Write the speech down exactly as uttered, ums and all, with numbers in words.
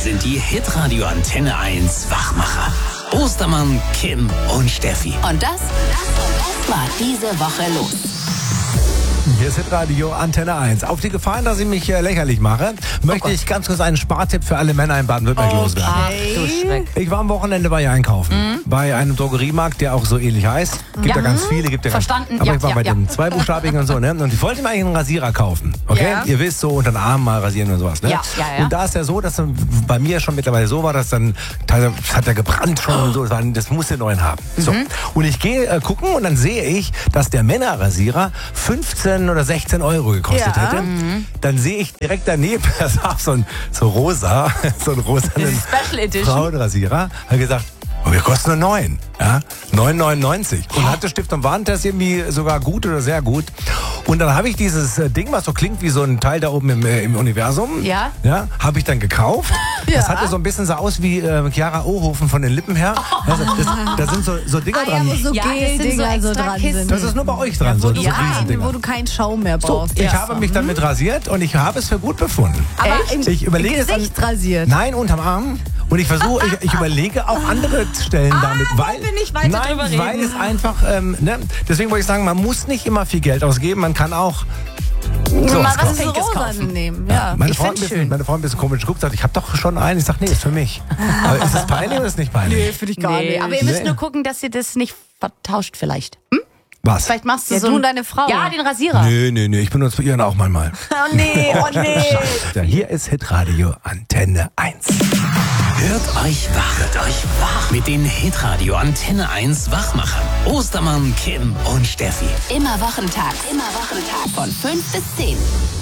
sind die Hitradio Antenne eins Wachmacher. Ostermann, Kim und Steffi. Und das, das war diese Woche los. Hier ist Hitradio Antenne eins. Auf die Gefahr, dass ich mich äh, lächerlich mache, möchte oh ich ganz kurz einen Spartipp für alle Männer in Baden-Württemberg okay. loswerden. Ach, du Schreck. Ich war am Wochenende bei ihr einkaufen. Mhm. Bei einem Drogeriemarkt, der auch so ähnlich heißt. Gibt ja, ja ganz viele. Gibt ja Verstanden. Ganz, aber ja, ich war ja, bei ja. den zweibuchstabigen und so. Ne? Und ich wollte mir eigentlich einen Rasierer kaufen. Okay? Ja. Ihr wisst, so unter den Arm mal rasieren und sowas. Ne? Ja, ja, ja. Und da ist ja so, dass dann bei mir schon mittlerweile so war, dass dann das hat er gebrannt schon und so. Das, war, das muss den neuen haben. So. Mhm. Und ich gehe äh, gucken und dann sehe ich, dass der Männerrasierer fünfzehn oder sechzehn Euro gekostet Ja. hätte. Mhm. Dann sehe ich direkt daneben, da saß so ein so rosa, so ein rosanen Special Edition. Frauenrasierer. Hat gesagt, oh, wir kosten nur neun. Ja? neun neunundneunzig. Und hatte Stift- und Warentest irgendwie sogar gut oder sehr gut. Und dann habe ich dieses äh, Ding, was so klingt wie so ein Teil da oben im, äh, im Universum. Ja. Ja, habe ich dann gekauft. Ja. Das hatte so ein bisschen so aus wie äh, Chiara Ohofen von den Lippen her. Oh. Also, das, da sind so, so Dinger Ah, ja, dran. wo so Ja, das sind Gel-Dinger so so extra dran Kisten. sind. Das ist nur bei euch dran, so, so Ja. Riesendinger. Wo du keinen Schaum mehr So, brauchst. ich Ja. habe mich damit rasiert und ich habe es für gut befunden. Aber im, Ich überlege im es an- Gesicht rasiert. Nein, unterm Arm. Und ich versuche, ich, ich überlege auch andere Stellen damit, weil, wir nicht weiter nein, drüber weil reden. es einfach, ähm, ne, deswegen wollte ich sagen, man muss nicht immer viel Geld ausgeben, man kann auch Mal sowas was kaufen. So Pinkes rosa kaufen. nehmen, ja. Meine ich Frau, ein find's bisschen, schön. meine Frau ein bisschen komisch geguckt, sagt, ich habe doch schon einen. Ich sage, nee, ist für mich. Aber ist das peinlich oder ist nicht peinlich? finde ich Nee, aber ihr müsst Nee. nur gucken, dass ihr das nicht vertauscht vielleicht. Hm? Was? Vielleicht machst du Ja, so du ein- und deine Frau. Ja, den Rasierer. Nö, nö, nö, ich benutze ihren auch manchmal. Oh nee, oh nee. Ja, hier ist Hitradio Antenne eins. Hört euch wach, hört euch wach mit den Hitradio Antenne eins Wachmachern. Ostermann, Kim und Steffi. Immer Wochentag. Immer Wochentag. Von fünf bis zehn.